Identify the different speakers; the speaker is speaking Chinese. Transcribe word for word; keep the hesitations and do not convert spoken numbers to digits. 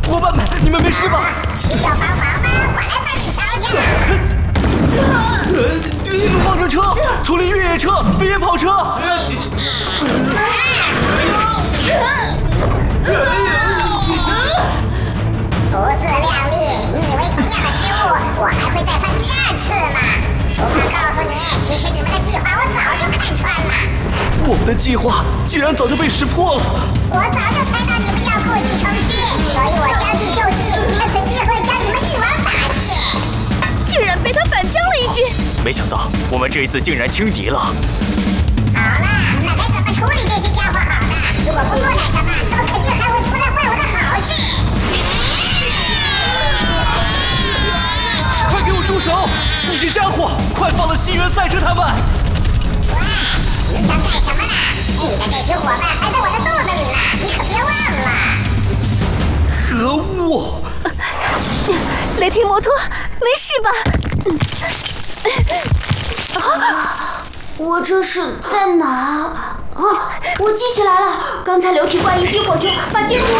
Speaker 1: 伙伴们，你们没事吧？
Speaker 2: 需要帮忙吗？我来帮你瞧瞧。
Speaker 1: 极速方程车、丛林越野车、飞檐跑车。
Speaker 2: 不自量力！你以为同样的失误，我还会再犯第二次吗？不怕告诉你，其实你们的计划我早就看穿了。
Speaker 1: 我们的计划竟然早就被识破了。
Speaker 2: 我早就猜到你们要故技重施，所以我将计就计，趁此机会将你们一网打尽。
Speaker 3: 竟然被他反将了一军。
Speaker 4: 没想到我们这一次竟然轻敌了。
Speaker 2: 好了，那该怎么处理这些家伙好呢？如果不做点什么，他们肯定还会出来坏我的好事。
Speaker 1: 快给我住手！你这家伙，快放了西园赛车他们！
Speaker 2: 喂，你想干什么呢？你的这群伙伴还在我的肚子里呢，你可别忘了。
Speaker 1: 可恶！
Speaker 3: 雷霆摩托，没事吧？
Speaker 5: 啊！我这是在哪？啊！我记起来了，刚才流体怪异激火球把坚果。